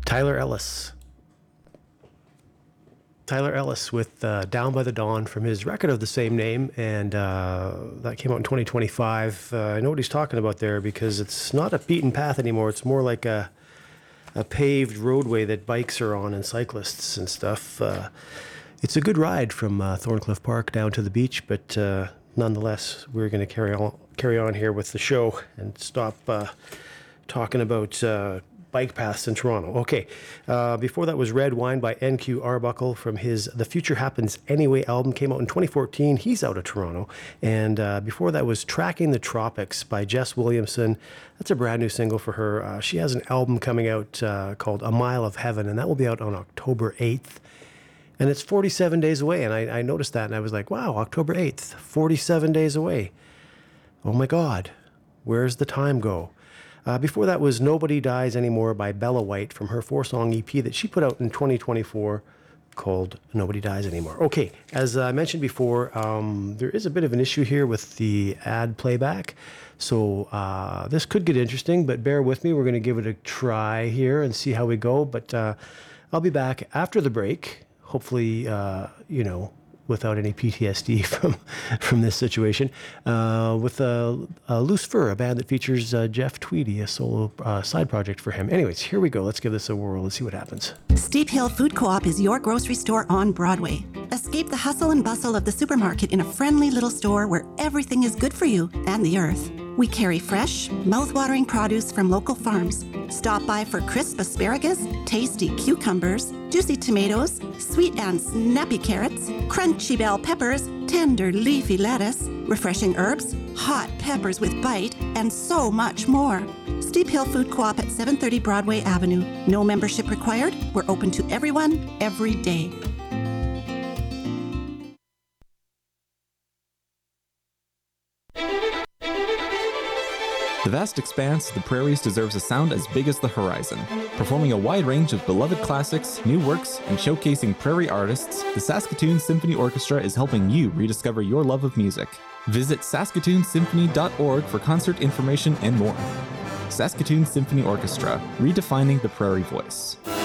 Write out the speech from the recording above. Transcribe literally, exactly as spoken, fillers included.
Tyler Ellis. Tyler Ellis with uh, Down by the Dawn from his record of the same name, and uh, that came out in twenty twenty-five. Uh, I know what he's talking about there because it's not a beaten path anymore. It's more like a a paved roadway that bikes are on and cyclists and stuff. Uh, it's a good ride from uh, Thorncliffe Park down to the beach, but uh, nonetheless, we're going to carry on carry on here with the show and stop uh, talking about uh, bike paths in Toronto. Okay, uh, before that was Red Wine by N Q Arbuckle from his The Future Happens Anyway album. Came out in twenty fourteen. He's out of Toronto. And uh, before that was Tracking the Tropics by Jess Williamson. That's a brand new single for her. Uh, she has an album coming out uh, called A Mile of Heaven, and that will be out on October eighth. And it's forty-seven days away. And I, I noticed that, and I was like, wow, October eighth, forty-seven days away. Oh my God, where's the time go? Uh, before that was Nobody Dies Anymore by Bella White from her four-song E P that she put out in twenty twenty-four called Nobody Dies Anymore. Okay, as I mentioned before, um, there is a bit of an issue here with the ad playback. So uh, this could get interesting, but bear with me. We're going to give it a try here and see how we go. But uh, I'll be back after the break, hopefully, uh, you know, without any P T S D from from this situation, uh, with uh, uh, Loose Fur, a band that features uh, Jeff Tweedy, a solo uh, side project for him. Anyways, here we go. Let's give this a whirl and see what happens. Steep Hill Food Co-op is your grocery store on Broadway. Escape the hustle and bustle of the supermarket in a friendly little store where everything is good for you and the earth. We carry fresh, mouth-watering produce from local farms. Stop by for crisp asparagus, tasty cucumbers, juicy tomatoes, sweet and snappy carrots, crunchy bell peppers, tender leafy lettuce, refreshing herbs, hot peppers with bite, and so much more. Steep Hill Food Co-op at seven thirty Broadway Avenue. No membership required. We're open to everyone, every day. The vast expanse of the prairies deserves a sound as big as the horizon. Performing a wide range of beloved classics, new works, and showcasing prairie artists, the Saskatoon Symphony Orchestra is helping you rediscover your love of music. Visit saskatoon symphony dot org for concert information and more. Saskatoon Symphony Orchestra, redefining the prairie voice.